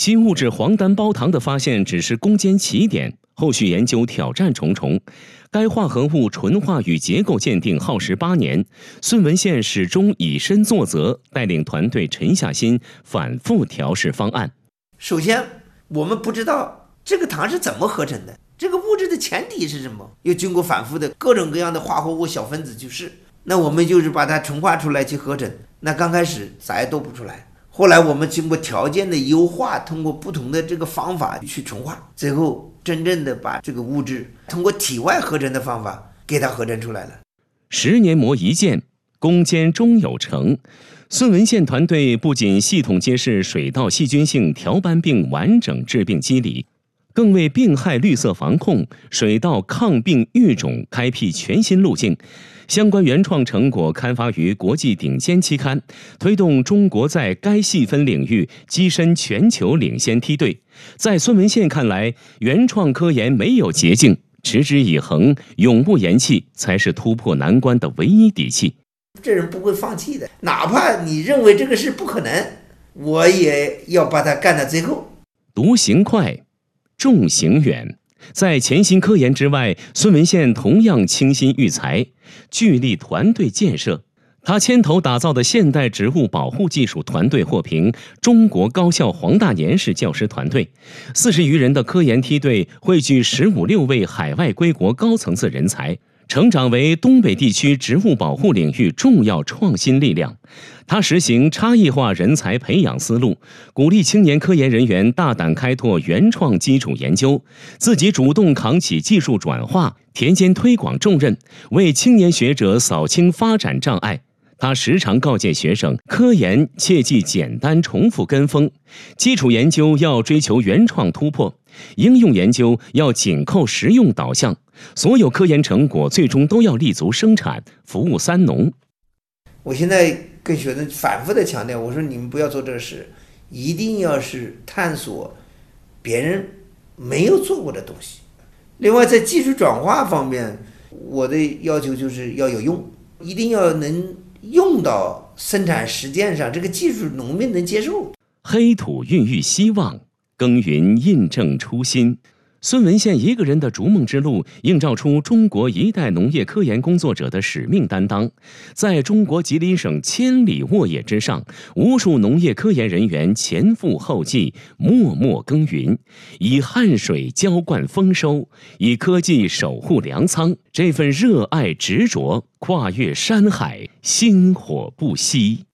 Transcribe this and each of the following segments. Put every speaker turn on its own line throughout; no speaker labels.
新物质黄单胞糖的发现只是攻坚起点，后续研究挑战重重。该化合物纯化与结构鉴定耗时8年，孙文宪始终以身作则，带领团队沉下心，反复调试方案。
首先，我们不知道这个糖是怎么合成的，这个物质的前提是什么，又经过反复的各种各样的化合物小分子去试，那我们就是把它纯化出来去合成。那刚开始啥也都不出来，后来我们经过条件的优化，通过不同的这个方法去纯化，最后真正的把这个物质通过体外合成的方法给它合成出来了。
10年磨一剑，攻坚终有成。孙文宪团队不仅系统揭示水稻细菌性条斑病完整致病机理，更为病害绿色防控、水稻抗病育种开辟全新路径。相关原创成果刊发于国际顶尖期刊，推动中国在该细分领域跻身全球领先梯队。在孙文宪看来，原创科研没有捷径，持之以恒、永不言弃才是突破难关的唯一底气。
这人不会放弃的，哪怕你认为这个事不可能，我也要把它干到最后。
独行快，众行远。在潜心科研之外，孙文宪同样倾心育才，聚力团队建设。他牵头打造的现代植物保护技术团队获评中国高校黄大年式教师团队，40余人的科研梯队汇聚15、16位海外归国高层次人才，成长为东北地区植物保护领域重要创新力量。他实行差异化人才培养思路，鼓励青年科研人员大胆开拓原创基础研究，自己主动扛起技术转化、田间推广重任，为青年学者扫清发展障碍。他时常告诫学生，科研切忌简单重复跟风，基础研究要追求原创突破，应用研究要紧扣实用导向，所有科研成果最终都要立足生产，服务3农。
我现在跟学生反复的强调，我说你们不要做这事，一定要是探索别人没有做过的东西。另外，在技术转化方面，我的要求就是要有用，一定要能用到生产实践上，这个技术农民能接受。
黑土孕育希望，耕耘印证初心。孙文宪一个人的逐梦之路，映照出中国一代农业科研工作者的使命担当。在中国吉林省千里沃野之上，无数农业科研人员前赴后继，默默耕耘，以汗水浇灌丰收，以科技守护粮仓。这份热爱执着，跨越山海，薪火不息。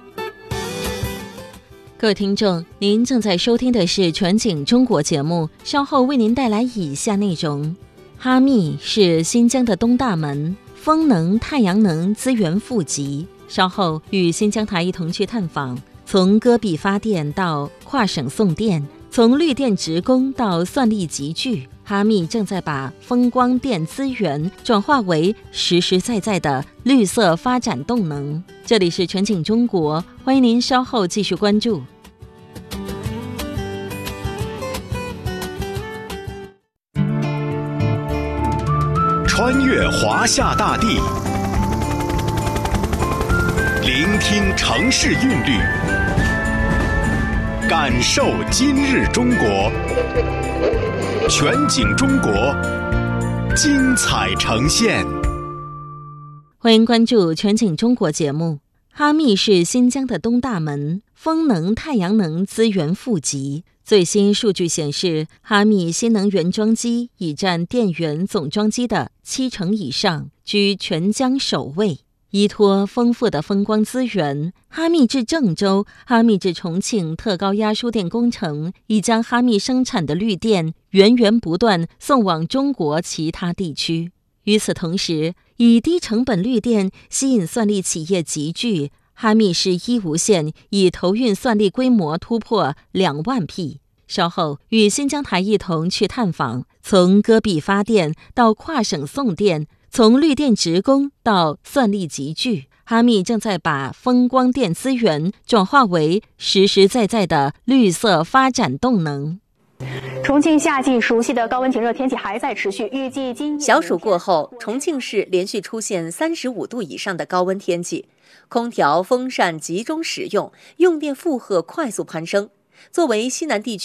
各位听众，您正在收听的是全景中国节目，稍后为您带来以下内容。哈密是新疆的东大门，风能、太阳能资源富集。稍后与新疆台一同去探访，从戈壁发电到跨省送电，从绿电直供到算力集聚，哈密正在把风光电资源转化为实实在在的绿色发展动能。这里是全景中国，欢迎您稍后继续关注。
穿越华夏大地，聆听城市韵律，感受今日中国。全景中国，精彩呈现。
欢迎关注全景中国节目。哈密是新疆的东大门，风能、太阳能资源富集。最新数据显示，哈密新能源装机已占电源总装机的70%以上，居全疆首位。依托丰富的风光资源，哈密至郑州、哈密至重庆特高压输电工程已将哈密生产的绿电源源不断送往中国其他地区。与此同时，以低成本绿电吸引算力企业集聚，哈密市一无线已投运算力规模突破2万匹。稍后与新疆台一同去探访，从戈壁发电到跨省送电，从绿电直供到算力集聚，哈密正在把风光电资源转化为实实在在的绿色发展动能。
重庆夏季熟悉的高温晴热天气还在持续，预计今
小暑过后，重庆市连续出现35度以上的高温天气，空调、风扇集中使用，用电负荷快速攀升。作为西南地区